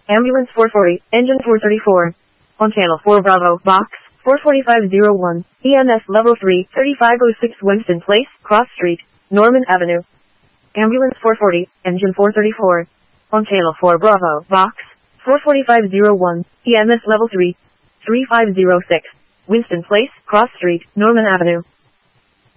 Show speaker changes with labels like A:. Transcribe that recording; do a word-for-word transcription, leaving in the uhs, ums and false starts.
A: Ambulance four forty, engine four thirty-four. On channel four Bravo, box four forty-five oh one, E M S level three, thirty-five oh six Winston Place, Cross Street, Norman Avenue. Ambulance four forty, engine four thirty-four. On channel four Bravo, box four forty-five oh one, E M S level three, thirty-five oh six, Winston Place, Cross Street, Norman Avenue.